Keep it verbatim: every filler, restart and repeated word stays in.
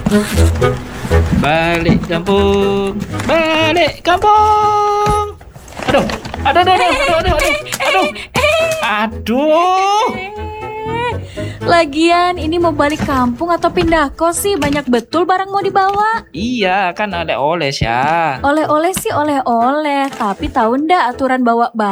Balik kampung, balik kampung. Aduh, aduh, aduh, aduh, aduh, aduh, aduh, aduh. Lagian ini mau balik kampung atau pindah kos sih? Banyak betul barang mau dibawa. Iya, kan oleh-oleh ya. Oleh-oleh sih oleh-oleh, tapi tahu ndak aturan bawa barang